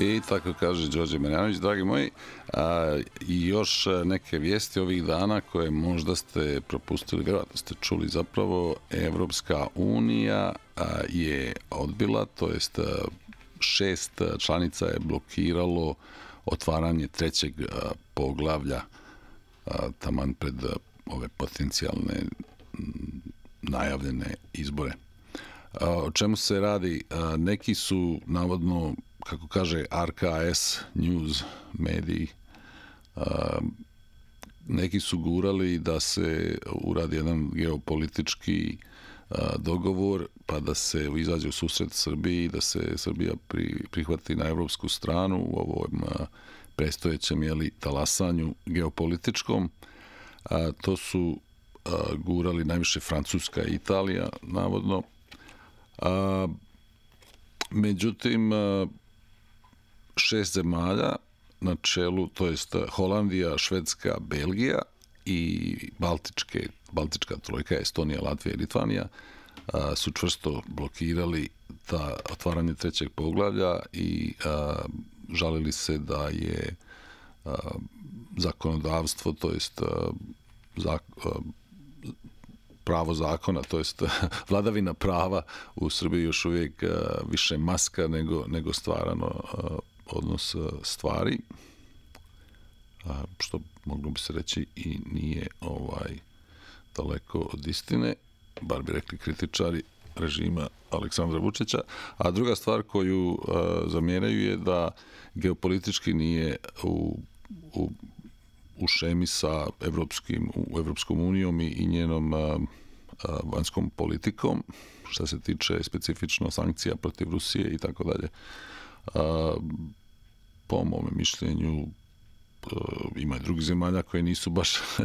I tako kaže Đorđe Marjanović, dragi moji. I još neke vijesti ovih dana koje možda ste propustili, vjerojatno ste čuli zapravo. Evropska unija je odbila, to jest 6 članica je blokiralo otvaranje 3. poglavlja taman pred ove potencijalne najavljene izbore. O čemu se radi? Neki su navodno, kako kaže RKS News mediji, neki su gurali da se uradi jedan geopolitički dogovor, pa da se izađe u susret Srbiji, da se Srbija prihvati na evropsku stranu u ovom prestojećem talasanju geopolitičkom. To su gurali najviše Francuska i Italija, navodno. Međutim, 6 zemalja na čelu, to jest Holandija, Švedska, Belgija i Baltička trojka, Estonija, Latvija i Litvanija, su čvrsto blokirali ta otvaranje 3. poglavlja i žalili se da je zakonodavstvo, to jest pravo zakona, to jest vladavina prava u Srbiji još uvijek više maska nego stvarano odnos stvari, što moglo bi se reći i nije daleko od istine, bar bi rekli kritičari režima Aleksandra Vučića. A druga stvar koju zamjeraju je da geopolitički nije u šemi sa Evropskom unijom i njenom vanjskom politikom, što se tiče specifično sankcija protiv Rusije i tako dalje. Po mome mišljenju ima i drugih zemalja koje nisu baš